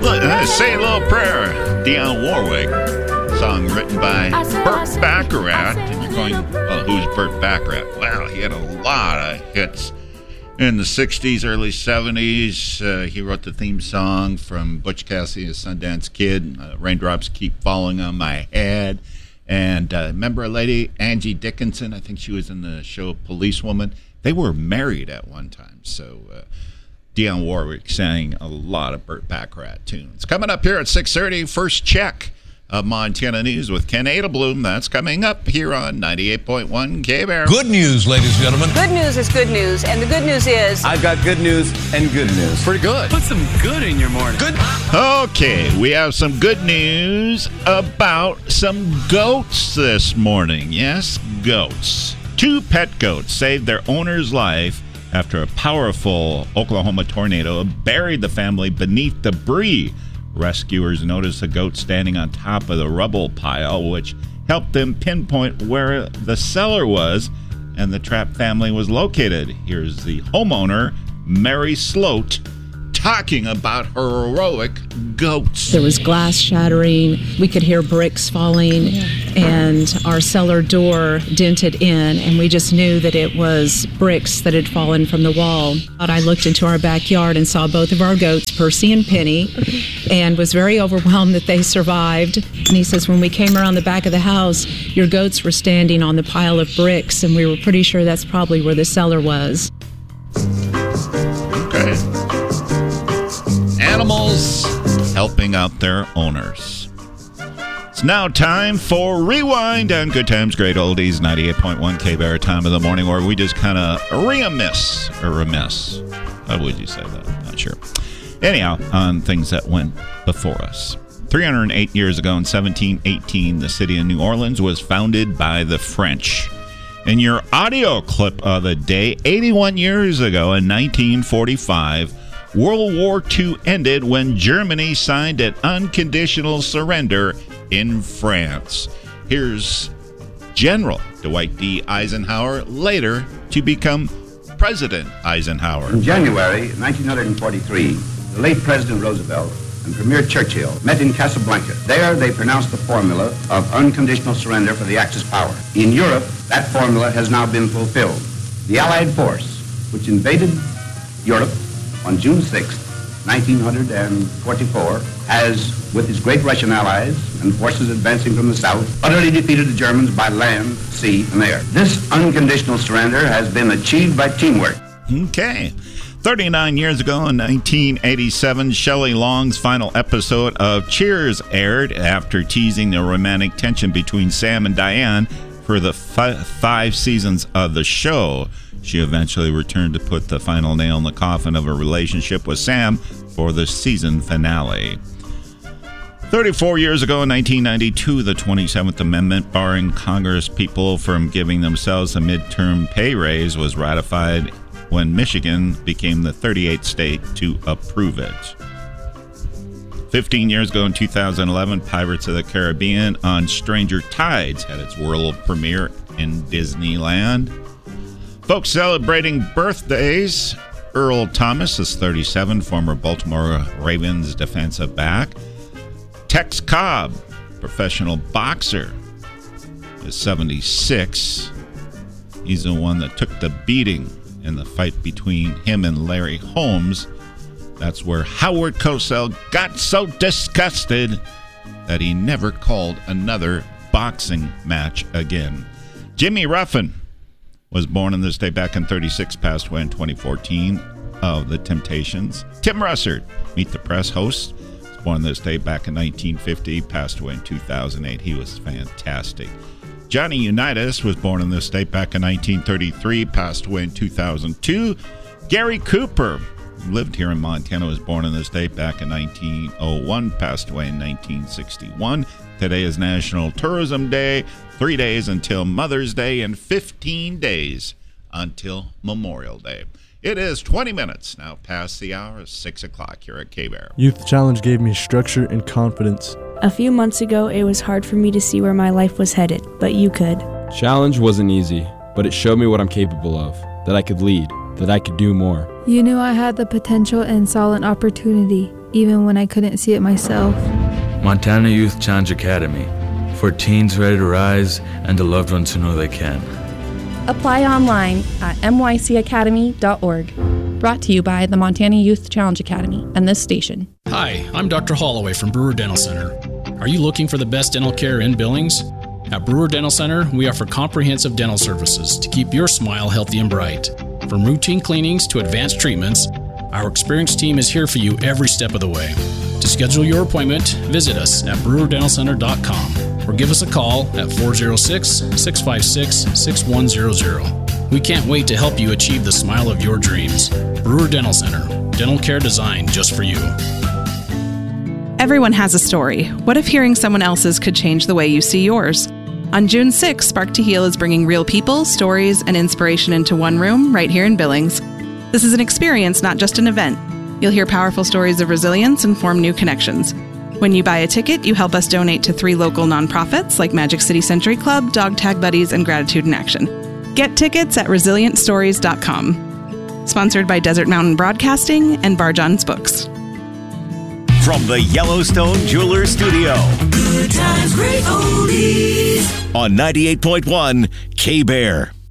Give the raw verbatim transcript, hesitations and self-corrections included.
Look, uh, Say a Little Prayer, Dionne Warwick. Song written by Burt Bacharach. And you're going, well, who's Burt Bacharach? Well, he had a lot of hits in the sixties, early seventies. Uh, he wrote the theme song from Butch Cassidy's Sundance Kid, uh, Raindrops Keep Falling on My Head. And uh, remember a lady, Angie Dickinson? I think she was in the show Policewoman. They were married at one time. So uh, Dionne Warwick sang a lot of Burt Bacharach tunes. Coming up here at six thirty, First Check of Montana News with Ken Adelblum. That's coming up here on ninety-eight point one K-Bear. Good news, ladies and gentlemen. Good news is good news, and the good news is... I've got good news and good news. Pretty good. Put some good in your morning. Good. Okay, we have some good news about some goats this morning. Yes, goats. Two pet goats saved their owner's life after a powerful Oklahoma tornado buried the family beneath debris. Rescuers noticed a goat standing on top of the rubble pile, which helped them pinpoint where the cellar was and the trapped family was located. Here's the homeowner, Mary Sloat, talking about heroic goats. There was glass shattering. We could hear bricks falling, yeah. And our cellar door dented in, and we just knew that it was bricks that had fallen from the wall. I looked into our backyard and saw both of our goats, Percy and Penny, and was very overwhelmed that they survived. And he says, when we came around the back of the house, your goats were standing on the pile of bricks, and we were pretty sure that's probably where the cellar was. Okay. Animals helping out their owners. It's now time for Rewind on Good Times, Great Oldies, ninety-eight point one K-Bear, time of the morning, where we just kind of remiss, or remiss. How would you say that? I'm not sure. Anyhow, on things that went before us. three hundred eight years ago in seventeen eighteen, the city of New Orleans was founded by the French. In your audio clip of the day, eighty-one years ago in nineteen forty-five, World War Two ended when Germany signed an unconditional surrender in France. Here's General Dwight D. Eisenhower, later to become President Eisenhower. In January nineteen forty-three, the late President Roosevelt and Premier Churchill met in Casablanca. There, they pronounced the formula of unconditional surrender for the Axis power. In Europe, that formula has now been fulfilled. The Allied force, which invaded Europe on June sixth, nineteen forty-four, has, with his great Russian allies and forces advancing from the south, utterly defeated the Germans by land, sea, and air. This unconditional surrender has been achieved by teamwork. Okay. thirty-nine years ago in nineteen eighty-seven, Shelley Long's final episode of Cheers aired after teasing the romantic tension between Sam and Diane for the fi- five seasons of the show. She eventually returned to put the final nail in the coffin of her relationship with Sam for the season finale. thirty-four years ago in nineteen ninety-two, the twenty-seventh Amendment barring Congress people from giving themselves a midterm pay raise was ratified when Michigan became the thirty-eighth state to approve it. fifteen years ago in two thousand eleven, Pirates of the Caribbean on Stranger Tides had its world premiere in Disneyland. Folks celebrating birthdays. Earl Thomas is thirty-seven, former Baltimore Ravens defensive back. Tex Cobb, professional boxer, is seventy-six. He's the one that took the beating in the fight between him and Larry Holmes. That's where Howard Cosell got so disgusted that he never called another boxing match again. Jimmy Ruffin was born in this day back in thirty-six, passed away in twenty fourteen of the Temptations. Tim Russert, Meet the Press host, was born this day back in nineteen fifty, passed away in two thousand eight. He was fantastic. Johnny Unitas was born in this state back in nineteen thirty-three, passed away in two thousand two. Gary Cooper lived here in Montana, was born in this state back in nineteen oh one, passed away in nineteen sixty-one. Today is National Tourism Day, three days until Mother's Day, and fifteen days until Memorial Day. It is twenty minutes now past the hour of six o'clock here at K-Bear. Youth Challenge gave me structure and confidence. A few months ago, it was hard for me to see where my life was headed, but you could. Challenge wasn't easy, but it showed me what I'm capable of, that I could lead, that I could do more. You knew I had the potential and saw an opportunity. even when I couldn't see it myself. Montana Youth Challenge Academy, for teens ready to rise and the loved ones who know they can. Apply online at m y c academy dot org. Brought to you by the Montana Youth Challenge Academy and this station. Hi, I'm Doctor Holloway from Brewer Dental Center. Are you looking for the best dental care in Billings? At Brewer Dental Center, we offer comprehensive dental services to keep your smile healthy and bright. From routine cleanings to advanced treatments, our experienced team is here for you every step of the way. To schedule your appointment, visit us at brewer dental center dot com or give us a call at four oh six, six five six, six one zero zero. We can't wait to help you achieve the smile of your dreams. Brewer Dental Center, dental care designed just for you. Everyone has a story. What if hearing someone else's could change the way you see yours? On June sixth, Spark to Heal is bringing real people, stories, and inspiration into one room right here in Billings. This is an experience, not just an event. You'll hear powerful stories of resilience and form new connections. When you buy a ticket, you help us donate to three local nonprofits like Magic City Century Club, Dog Tag Buddies, and Gratitude in Action. Get tickets at resilient stories dot com. Sponsored by Desert Mountain Broadcasting and Bar John's Books. From the Yellowstone Jewelers Studio. Good times, great oldies. On ninety-eight point one K-Bear.